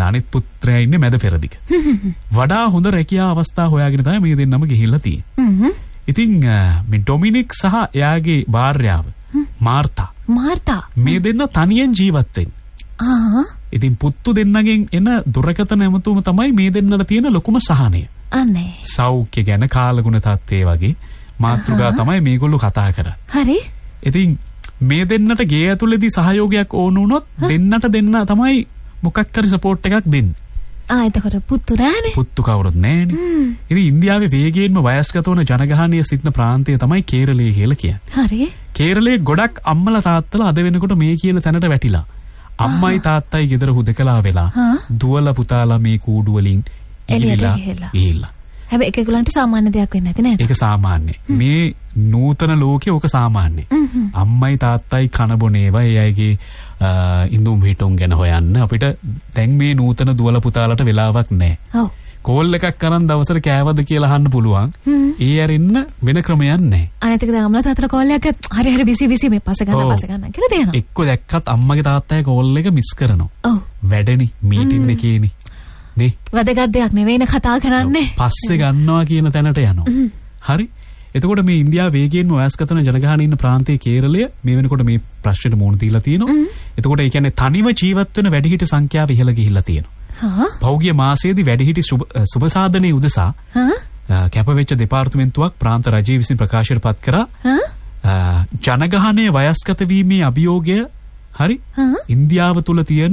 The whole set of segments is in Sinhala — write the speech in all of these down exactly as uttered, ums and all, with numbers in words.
අනිත් පුත්‍රයා ඉන්නේ මැද පෙරදිග. වඩා හොඳ රැකියා අවස්ථා හොයාගෙන තමයි මේ දෙන්නම ගිහිල්ලා තියෙන්නේ. ඉතින් මේ ඩොමිනික් සහ එයාගේ භාර්යාව මාර්තා මාර්තා මේ දෙන්න තනියෙන් ජීවත් වෙන්නේ. ආ ඉතින් පුත්තු දෙන්නගෙන් එන දුරකථන ඇමතුම තමයි මේ දෙන්නට තියෙන ලොකුම සහනය. අනේ සෞඛ්‍ය ගැන කාලගුණ තත්ත්වයේ වගේ මාතෘකා තමයි මේගොල්ලෝ කතා කරන්නේ. හරි. ඉතින් මේ දෙන්නට ගේ ඇතුළේදී සහයෝගයක් ඕන වුණොත් දෙන්නට දෙන්න තමයි මොකක් හරි සපෝට් එකක් දෙන්නේ. ආ එතකොට පුත්තු නෑනේ. පුත්තු කවුරුත් නෑනේ. ඉතින් ඉන්දියාවේ වේගයෙන්ම වයස්ගත වන ජනගහනය සිටින ප්‍රාන්තය තමයි කේරළය කියලා කියන්නේ. හරි. කේරළයේ ගොඩක් අම්මලා තාත්තලා අද වෙනකොට මේ කියන තැනට වැටිලා. අම්මයි තාත්තයි ගෙදර හුදකලා වෙලා දුවලා පුතාලා මේ කූඩු වලින් එළියට ගිහිල්ලා. හැබැයි ඒකගලන්ට සාමාන්‍ය දෙයක් වෙන්නේ නැති නේද? ඒක සාමාන්‍යයි. මේ නූතන ලෝකේ ඕක සාමාන්‍යයි. අම්මයි තාත්තයි කන බොන ඒවා ඒ අයගේ ඉඳුම් හිටුම් ගැන හොයන්න අපිට දැන් මේ නූතන දුවල පුතාලට වෙලාවක් නැහැ. ඔව්. කෝල් එකක් කරන් දවසට කෑවද කියලා අහන්න පුළුවන්. ඒ ඇරින්න වෙන ක්‍රමයක් නැහැ. අනිත් එක දැන් අම්මලා තාත්තලා කෝල් එකක් හරි හරි බිසි බිසි මේ පස්ස ගන්න පස්ස ගන්න කියලා දෙනවා. එක්ක දැක්කත් අම්මගේ තාත්තගේ කෝල් එක මිස් කරනවා. ඔව්. වැඩනේ මීටින් එකේනේ. නේ. වැදගත් දෙයක් නෙවෙයිනේ කතා කරන්නේ. පස්සේ ගන්නවා කියන තැනට යනවා. හරි. එතකොට මේ ඉන්දියාව වේගයෙන්ම වයස්ගත වෙන ජනගහනය ඉන්න ප්‍රාන්තයේ කේරළය මේ වෙනකොට මේ ප්‍රශ්නෙට මුහුණ දීලා තියෙනවා. එතකොට ඒ කියන්නේ තනිව ජීවත් වෙන වැඩිහිටි සංඛ්‍යාව ඉහළ ගිහිල්ලා තියෙනවා. හා. පෞගිය මාසයේදී වැඩිහිටි සුබ සාධනයේ උදෙසා හා කැපවෙච්ච දෙපාර්තමේන්තුවක් ප්‍රාන්ත රජය විසින් ප්‍රකාශයට පත් කරා. හා ජනගහනය වයස්ගත වීමේ අභියෝගය හරි ඉන්දියාව තුල තියෙන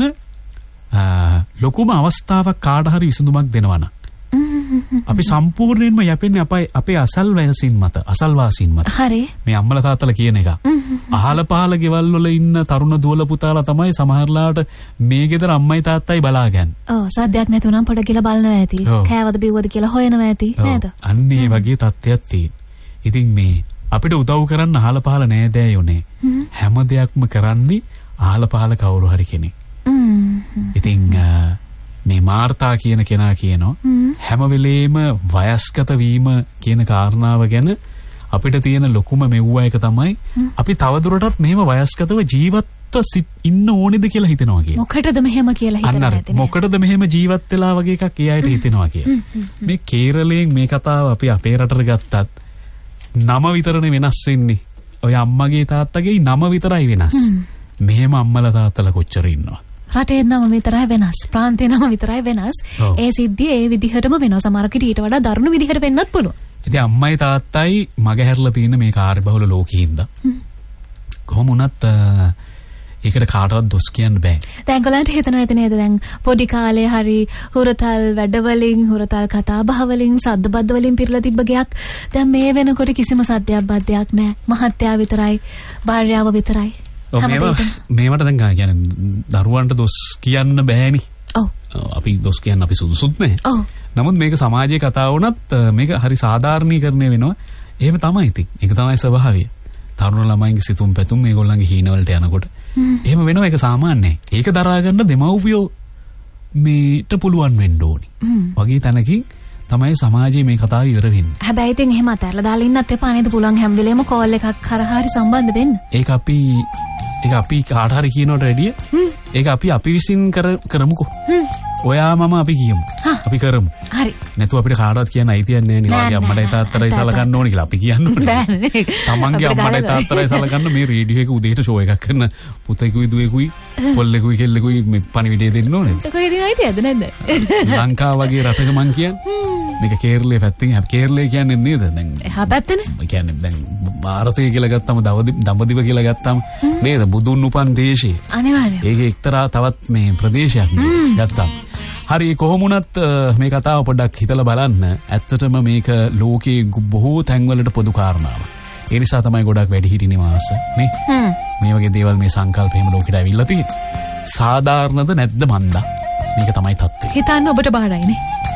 ලොකුම අවස්ථාවක් කාට හරි විසඳුමක් දෙනවනම් අපි සම්පූර්ණයෙන්ම යැපෙන්නේ අපේ අපේ අසල්වැසින් මත අසල්වාසීන් මත. හරි. මේ අම්මලා තාත්තලා කියන එක. අහල පහල ගෙවල් වල ඉන්න තරුණ දුවල පුතාලා තමයි සමහරලාට මේ ගෙදර අම්මයි තාත්තයි බලාගන්නේ. ඔව් සද්දයක් නැතුණම් පොඩ කියලා බලනවා ඇති. කෑවද බිව්වද කියලා හොයනවා ඇති නේද? අන්න ඒ වගේ තත්ත්වයක් තියෙන. ඉතින් මේ අපිට උදව් කරන්න අහල පහල නෑදෑයෝනේ. හැම දෙයක්ම කරන්නේ අහල පහල කවුරු හරි කෙනෙක්. ඉතින් මේ මාර්තා කියන කෙනා කියනවා හැම වෙලේම වයස්ගත වීම කියන කාරණාව ගැන අපිට තියෙන ලොකුම මෙව්ව එක තමයි අපි තවදුරටත් මෙහෙම වයස්ගතව ජීවත්ව ඉන්න ඕනේද කියලා හිතනවා කියන. මොකටද මෙහෙම කියලා හිතනවා ඇති නේ. මොකටද මෙහෙම ජීවත් වෙලා වගේ එකක් ඒ අයට හිතෙනවා කියලා. මේ කේරළයෙන් මේ කතාව අපි අපේ රටට ගත්තත් නම විතරනේ වෙනස් වෙන්නේ. ඔය අම්මගේ තාත්තගේ නම විතරයි වෙනස්. මෙහෙම අම්මලා තාත්තලා කොච්චර ඉන්නවද? රටේ නම විතරයි වෙනස්. ප්‍රාන්තේ නම විතරයි වෙනස්. ඒ සිද්ධිය ඒ විදිහටම වෙනවා. සමහරකට ඊට වඩා දරුණු විදිහට වෙන්නත් පුළුවන්. ඉතින් අම්මයි තාත්තයි මගහැරලා තියෙන මේ කාර්යබහුල ලෝකෙින්ද කොහොම වුණත් ඒකට කාටවත් දොස් කියන්න බෑ. දැන් ගලන්ට හිතනවා ඇති නේද දැන් පොඩි කාලේ හරි හුරතල් වැඩවලින් හුරතල් කතා බහ වලින් සද්ද බද්ද වලින් පිරලා තිබ්බ ගයක් දැන් මේ වෙනකොට කිසිම සද්දයක් බද්දයක් නැහැ. මහත්තයා විතරයි භාර්යාව විතරයි. මේවට දැන් කියන්නේ දරුවන්ට දොස් කියන්න බෑනේ. ඔව්. අපි දොස් කියන්න අපි සුදුසුත් නැහැ. ඔව්. නමුත් මේක සමාජයේ කතාව වුණත් මේක හරි සාධාරණීකරණය වෙනවා. එහෙම තමයි ඉතින්. ඒක තමයි ස්වභාවය. තරුණ ළමයින්ගේ සිතුම් පැතුම් මේගොල්ලන්ගේ හීනවලට යනකොට එහෙම වෙනවා. ඒක සාමාන්‍යයි. ඒක දරා ගන්න දෙමව්පියෝ මේට පුළුවන් වෙන්න ඕනි. වගේ තැනකින් තමයි සමාජයේ මේ කතාව ඉවර වෙන්නේ. හැබැයි ඉතින් එහෙම අතහැරලා දාලා ඉන්නත් එපා නේද? පුළුවන් හැම වෙලේම කෝල් එකක් කරහා හරි සම්බන්ධ වෙන්න. ඒක අපි ඒක අපි කාට හරි කියනවට වැඩිය ඒක අපි අපි විසින් කරමුකෝ. ඔයා මම අපි කියමු. අපි කරමු. හරි. නැතු අපිට කාටවත් කියන්න අයිතියක් නැහැ නේ. වාගේ අම්මටයි තාත්තටයි සලකන්න ඕනේ කියලා අපි කියන්න ඕනේ. තමන්ගේ අම්මටයි තාත්තටයි සලකන්න මේ රේඩියෝ එක උදේට ෂෝ එකක් කරන පුතේකුයි දුවේකුයි පොල්ලෙකුයි කෙල්ලෙකුයි මේ පණිවිඩය දෙන්න ඕනේ. ඒක ඉතින් අයිතියද නැද්ද? ලංකාව වගේ රටක මං කියන්නේ මේක කේරළයේ පැත්තෙන් හැබැයි කේරළය කියන්නේ නේද දැන් එහා පැත්තනේ. ඒ කියන්නේ දැන් ಭಾರತය කියලා ගත්තම දඹදිව කියලා ගත්තම නේද බුදුන් උපන් දේශේ. අනිවාර්යයෙන්. ඒක එක්තරා තවත් මේ ප්‍රදේශයක් ගත්තම. හරි කොහොම වුණත් මේ කතාව පොඩ්ඩක් හිතලා බලන්න. ඇත්තටම මේක ලෝකයේ බොහෝ තැන්වලට පොදු කාරණාවක්. ඒ නිසා තමයි ගොඩක් වැඩිහිටි නිවාස නේ. මේ වගේ දේවල් මේ සංකල්ප එහෙම ලෝකෙට ඇවිල්ලා තියෙන්නේ. සාධාරණද නැද්ද මන්දා? මේක තමයි තත්ත්වය. හිතන්න ඔබට බාරයිනේ.